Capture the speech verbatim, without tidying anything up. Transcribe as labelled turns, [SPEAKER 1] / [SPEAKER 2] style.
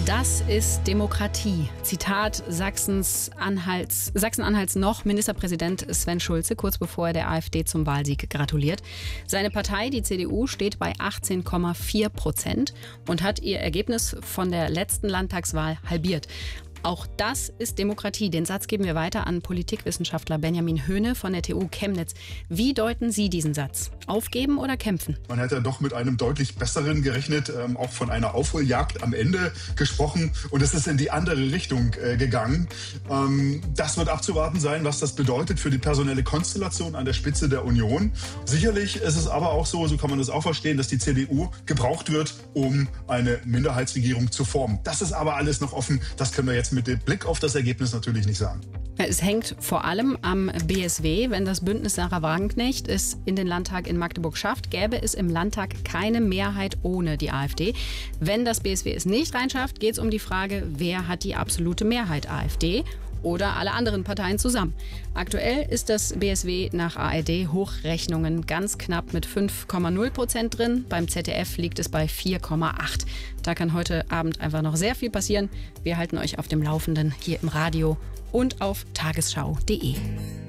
[SPEAKER 1] Das ist Demokratie. Zitat Sachsens Anhalts, Sachsen-Anhalts noch Ministerpräsident Sven Schulze, kurz bevor er der AfD zum Wahlsieg gratuliert. Seine Partei, die C D U, steht bei achtzehn Komma vier Prozent und hat ihr Ergebnis von der letzten Landtagswahl halbiert. Auch das ist Demokratie. Den Satz geben wir weiter an Politikwissenschaftler Benjamin Höhne von der T U Chemnitz. Wie deuten Sie diesen Satz? Aufgeben oder kämpfen?
[SPEAKER 2] Man hätte doch mit einem deutlich besseren gerechnet, ähm, auch von einer Aufholjagd am Ende gesprochen. Und es ist in die andere Richtung äh, gegangen. Ähm, das wird abzuwarten sein, was das bedeutet für die personelle Konstellation an der Spitze der Union. Sicherlich ist es aber auch so, so kann man das auch verstehen, dass die C D U gebraucht wird, um eine Minderheitsregierung zu formen. Das ist aber alles noch offen. Das können wir jetzt mit dem Blick auf das Ergebnis natürlich nicht sagen.
[SPEAKER 1] Es hängt vor allem am B S W. Wenn das Bündnis Sarah Wagenknecht es in den Landtag in Magdeburg schafft, gäbe es im Landtag keine Mehrheit ohne die AfD. Wenn das B S W es nicht reinschafft, geht es um die Frage, wer hat die absolute Mehrheit, AfD oder alle anderen Parteien zusammen. Aktuell ist das B S W nach A R D-Hochrechnungen ganz knapp mit fünf Komma null Prozent drin. Beim Z D F liegt es bei vier Komma acht. Da kann heute Abend einfach noch sehr viel passieren. Wir halten euch auf dem Laufenden hier im Radio und auf tagesschau punkt de.